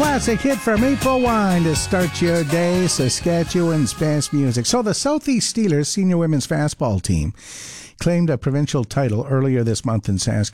classic hit from April Wine to start your day, Saskatchewan's best music. So the Southeast Steelers senior women's fastball team claimed a provincial title earlier this month in Saskatchewan.